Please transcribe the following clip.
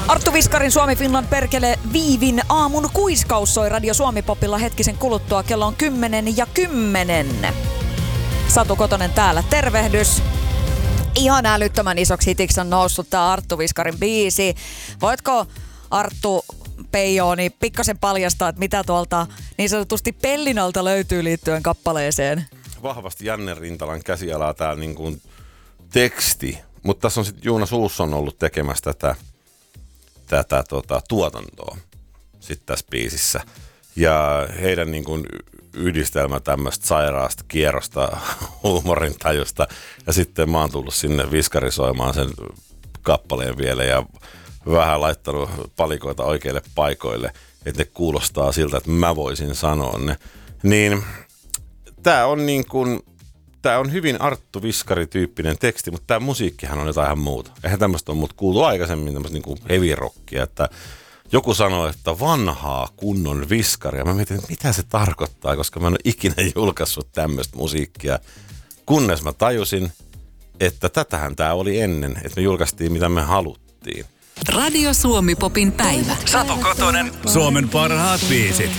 Arttu Viskarin Suomi Finland perkele Viivin aamun kuiskaus soi Radio Suomi Popilla hetkisen kuluttua. Kello on 10:10. Satu Kotonen täällä, tervehdys. Ihan älyttömän isoksi hitiksi on noussut tää Arttu Viskarin biisi. Voitko Arttu Peijooni pikkasen paljastaa, että mitä tuolta niin sanotusti pellinalta löytyy liittyen kappaleeseen? Vahvasti Janne Rintalan käsialaa tää niin kuin teksti, mutta tässä on sitten Jonas Olsson ollut tekemässä tätä tuotantoa sitten tässä biisissä. Ja heidän niin kuin yhdistelmä tämmöistä sairaasta kierrosta huumorintajusta. Ja sitten mä oon tullut sinne viskarisoimaan sen kappaleen vielä ja vähän laittanut palikoita oikeille paikoille, että ne kuulostaa siltä, että mä voisin sanoa ne. Niin tää on niin kuin, tää on hyvin Arttu Viskari-tyyppinen teksti, mutta tää musiikkihan on jotain ihan muuta. Eihän tämmöistä ole muuta kuullut aikaisemmin, tämmöistä niin kuin heavy rockia, että joku sanoi, että vanhaa kunnon viskaria. Mä mietin, että mitä se tarkoittaa, koska mä en ole ikinä julkaissut tämmöistä musiikkia. Kunnes mä tajusin, että tätähän tää oli ennen, että me julkaistiin mitä me haluttiin. Radio Suomi Popin päivä. Satu Kotonen. Suomen parhaat biisit.